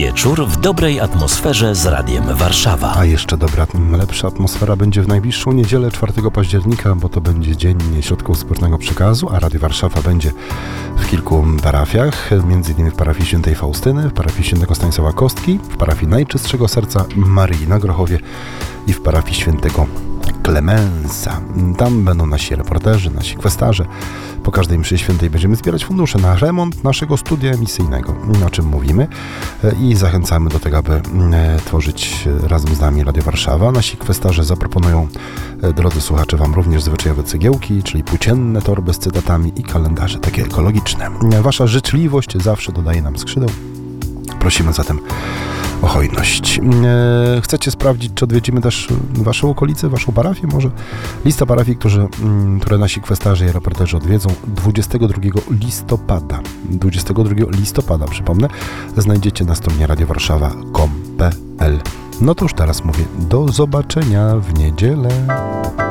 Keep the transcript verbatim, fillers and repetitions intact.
Wieczór w dobrej atmosferze z Radiem Warszawa. A jeszcze dobra, lepsza atmosfera będzie w najbliższą niedzielę, czwartego października, bo to będzie Dzień Środków Wspólnego Przekazu, a Radio Warszawa będzie w kilku parafiach, między innymi w parafii Świętej Faustyny, w parafii Świętego Stanisława Kostki, w parafii Najczystszego Serca Maryi na Grochowie i w parafii Świętego Klemensa. Tam będą nasi reporterzy, nasi kwestarze. Po każdej mszy świętej będziemy zbierać fundusze na remont naszego studia emisyjnego, o czym mówimy, i zachęcamy do tego, aby tworzyć razem z nami Radio Warszawa. Nasi kwestarze zaproponują, drodzy słuchacze, Wam również zwyczajowe cegiełki, czyli płócienne torby z cytatami i kalendarze takie ekologiczne. Wasza życzliwość zawsze dodaje nam skrzydeł. Prosimy zatem o hojność. Chcecie sprawdzić, czy odwiedzimy też Waszą okolicę, Waszą parafię może? Lista parafii, którzy, które nasi kwestarze i reporterzy odwiedzą dwudziestego drugiego listopada. dwudziestego drugiego listopada, przypomnę, znajdziecie na stronie radiowarszawa kropka com kropka pe el. No to już teraz mówię, do zobaczenia w niedzielę.